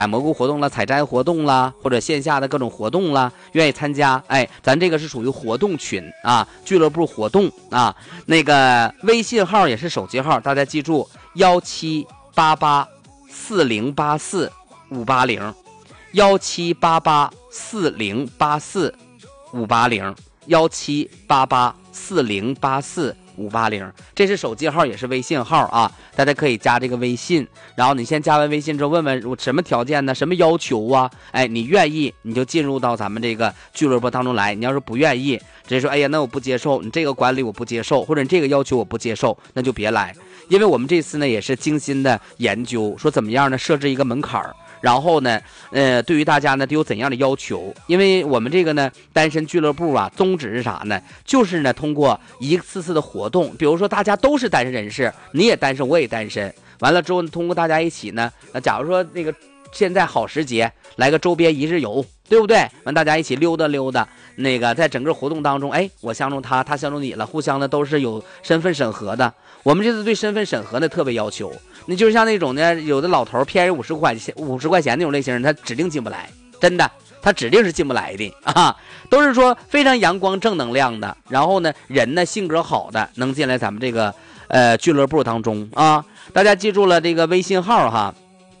采蘑菇活动啦、采摘活动啦，或者线下的各种活动啦，愿意参加，咱这个是属于活动群啊，俱乐部活动啊。那个微信号也是手机号，大家记住17884080580，17884084580，17884084580，这是手机号也是微信号啊，大家可以加这个微信，然后你先加完微信之后问问什么条件呢，什么要求啊，你愿意你就进入到咱们这个俱乐部当中来，你要是不愿意直接说那我不接受，你这个管理我不接受，或者你这个要求我不接受，那就别来。因为我们这次呢也是精心的研究，说怎么样呢设置一个门槛，然后呢对于大家呢都有怎样的要求。因为我们这个呢单身俱乐部啊，宗旨是啥呢，就是呢通过一次次的活动，比如说大家都是单身人士，你也单身我也单身，完了之后通过大家一起呢，假如说那个现在好时节来个周边一日游，对不对？完大家一起溜达溜达，那个在整个活动当中，我相中他，他相中你了，互相的都是有身份审核的。我们这次对身份审核呢特别要求，你就是像那种呢，有的老头骗人50块钱那种类型人，他指定进不来，真的，他指定是进不来的啊。都是说非常阳光正能量的，然后呢人呢性格好的能进来咱们这个俱乐部当中啊。大家记住了这个微信号哈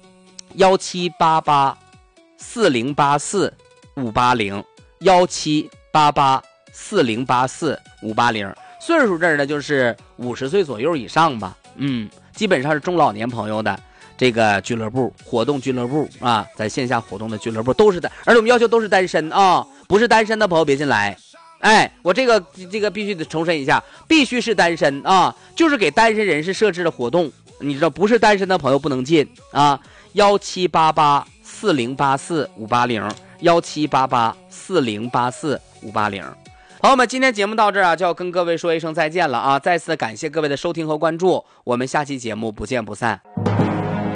，17884080580，17884084580，岁数这儿呢就是50岁左右以上吧，基本上是中老年朋友的这个俱乐部活动俱乐部啊，在线下活动的俱乐部都是的，而且我们要求都是单身啊，不是单身的朋友别进来。我这个必须得重申一下，必须是单身啊，就是给单身人士设置的活动，你知道不是单身的朋友不能进啊。17884084580，17884084580。好，我们今天节目到这儿啊，就要跟各位说一声再见了啊！再次感谢各位的收听和关注，我们下期节目不见不散。